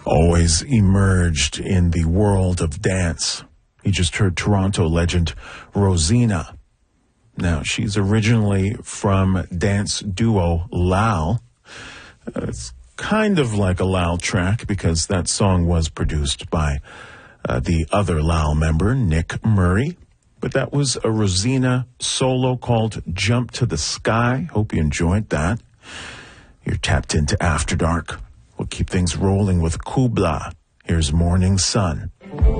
always emerged in the world of dance. You just heard Toronto legend Rosina. Now, she's originally from dance duo Lal. It's kind of like a Lal track because that song was produced by the other Lal member, Nick Murray. But that was a Rosina solo called Jump to the Sky. Hope you enjoyed that. You're tapped into After Dark. We'll keep things rolling with Kubla. Here's Morning Sun.